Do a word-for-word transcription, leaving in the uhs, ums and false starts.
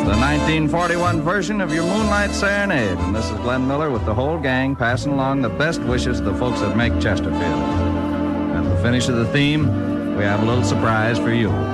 the nineteen forty-one version of your Moonlight Serenade. And this is Glenn Miller with the whole gang passing along the best wishes to the folks that make Chesterfield. At the finish of the theme, we have a little surprise for you.